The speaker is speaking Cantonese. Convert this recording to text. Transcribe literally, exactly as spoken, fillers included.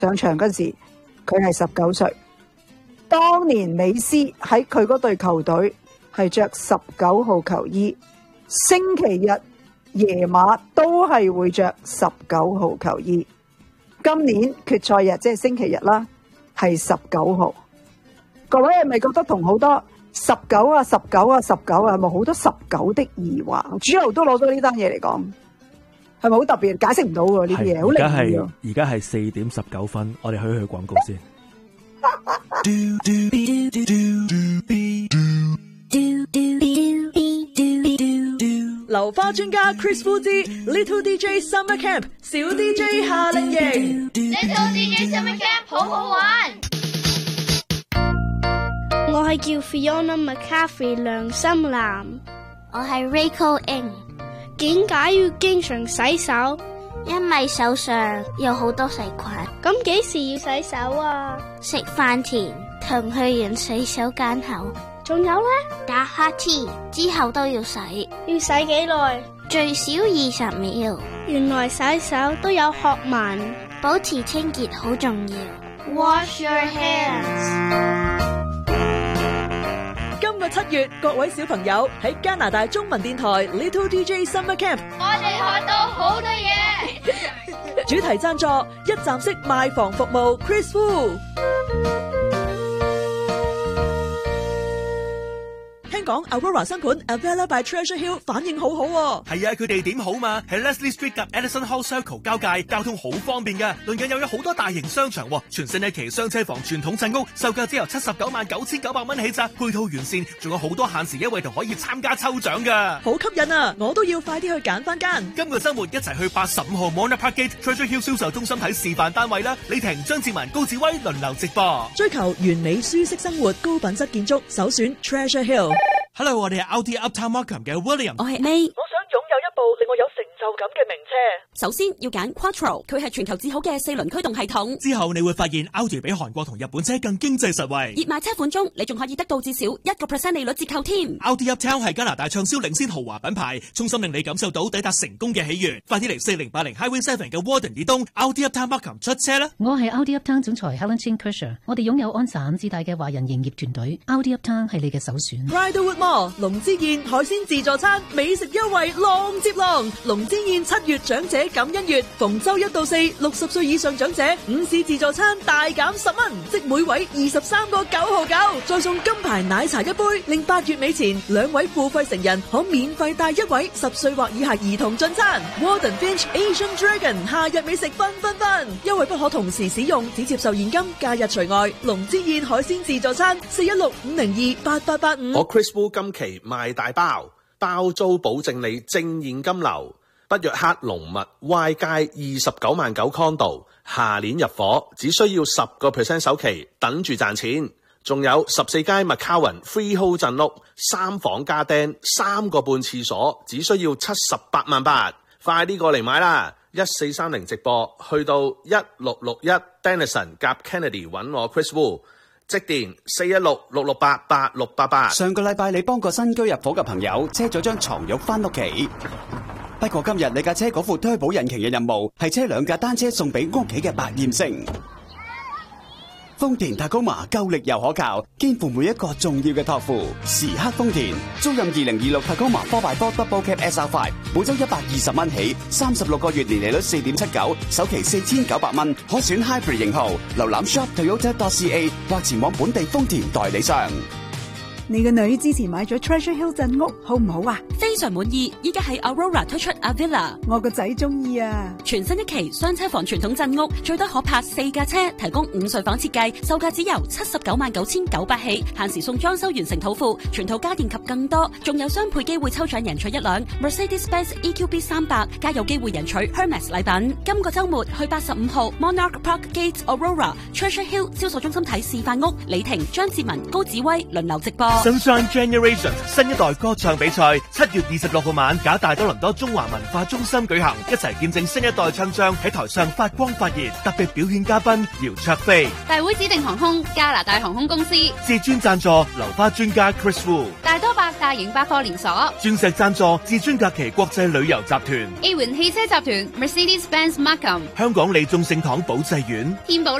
上場嗰時，佢係十九歲。當年美斯喺佢嗰隊球隊係着十九號球衣，星期日夜馬都係會着十九號球衣。今年決賽日即係星期日啦，係十九號。各位係咪覺得同好多十九啊、十九啊、十九啊，係咪好多十九的疑惑？主流都攞咗呢單嘢嚟講，係咪好特別？解釋唔到喎呢啲嘢，好靈異喎。 而家係四點十九分，我哋去去廣告先。 流花專家 Chris Fu 之 Little D J Summer Camp 小 D J 夏令營 Little D J Summer Camp 好好玩。 我係叫 Fiona McCaffrey 梁心蘭， 我係 Rachel Ng。 點解要經常洗手？ 因為手上有好多細菌。 咁幾時要洗手啊？ 食飯前同去完洗手間後。 仲有呢？ 打乞嗤之後都要洗。 要洗幾耐？ 最少二十秒。 原來洗手都有學問， 保持清潔好重要。 Wash your hands。 今個七月，各位小朋友喺加拿大中文電台 Little D J Summer Camp， 我哋學到好多嘢。 主題贊助一站式賣房服務 Chris Fu。聽講 Aurora 新盤 Avella by Treasure Hill 反應好好喎。 係啊，佢地點好嘛，喺 Leslie Street 及 Edison Hall Circle 交界，交通好方便㗎。鄰近又有好多大型商場，全新一期雙車房傳統鎮屋，售價只由七十九萬九千九百蚊起咋，配套完善，仲有好多限時優惠同可以參加抽獎㗎。 好吸引啊！我都要快啲去揀翻間。 今個週末一齊去八十五號 Mona Park Gate Treasure Hill 銷售中心睇示範單位啦。李婷、張志文、高志威輪流直播。 追求完美舒適生活，高品質建築，首選 Treasure Hill。Hello， 我哋係 Audi Uptown Markham 嘅 William。 我係 May。 我想擁有一部令我有成就感嘅名車。 首先要揀 Quattro， 佢係全球至好嘅四輪驅動系統。 之後你會發現 Audi 比韓國同日本車更經濟實惠。 熱賣車款中，你仲可以得到至少一個 percent 利率折扣添。 Audi Uptown 係加拿大暢銷領先豪華品牌，衷心令你感受到抵達成功嘅喜悅。快啲嚟四零八零 Highway Seven 嘅 Warden 以東 Audi Uptown Markham 出車啦！ 我係 Audi Uptown 總裁 Helen Chin Kershaw， 我哋擁有安省自帶嘅華人營業團隊。Audi Uptown 係你嘅首選。 Bridalwood Mall 龍之宴海鮮自助餐美食優惠浪接浪，龍之宴七月長者感恩月，逢周一到四，六十歲以上長者午市自助餐大減十蚊，即每位二十三個九毫九，再送金牌奶茶一杯，令八月尾前兩位付費成人可免費帶一位十歲或以下兒童進餐。Warden Finch Asian Dragon 夏日美食分分分，優惠不可同時使用，只接受現金，假日除外。龍之宴海鮮自助餐四一六五零二八八八五。 我 Chris Wu 今期賣大包，包租保證你正現金流。北約克龍物 Y 街二十九萬九 condo， 下年入伙，只需要十個 percent 首期，等住賺錢。仲有十四街 McCowan Freehold 鎮屋，三房加釘，三個半廁所，只需要七十八萬八。快啲過嚟買啦！一四三零直播，去到一六六一 Denison 夾 Kennedy 揾我 Chris Wu， 即電四一六六六八八六八八。 上個禮拜你幫個新居入伙嘅朋友車咗張床褥翻屋企。不過今日你架車嗰副推保引擎嘅任務係車兩架單車送俾屋企嘅百厭星。豐田塔高馬夠力又可靠，肩負每一個重要嘅託付。時刻豐田，租賃二零二六塔高馬 four by four Double Cab S R five， 每周一百二十蚊起，三十六個月年利率四點七九，首期四千九百蚊，可選 Hybrid 型號。瀏覽 shop toyota dot c a 或前往本地豐田代理商。 你個女之前買咗 Treasure Hill 鎮屋，好唔好啊？ 非常滿意，依家喺 Aurora 推出 Avella， 我個仔中意啊！ 全新一期雙車房傳統鎮屋，最多可泊四架車，提供五睡房設計，售價只由七十九萬九千九百起，限時送裝修完成土庫，全套家電及更多，仲有雙倍機會抽獎贏取一輛 Mercedes-Benz E Q B 三百，加有機會贏取 Hermes 禮品。今個週末去八十五號 Monarch Park Gate Aurora Treasure Hill 銷售中心睇示範屋，李婷、張志文、高子威輪流直播。 Sunshine Generation 新一代歌唱比賽七月二十六號晚，假大多倫多中華文化中心舉行，一齊見證新一代唱將喺台上發光發熱。特別表演嘉賓姚焯菲， 大會指定航空加拿大航空公司， 至尊贊助留花專家 Chris Wu， 大多百大型百貨連鎖， 鑽石贊助至尊假期國際旅遊集團， A 環汽車集團 Mercedes-Benz Markham， 香港利眾聖堂保濟院， 天寶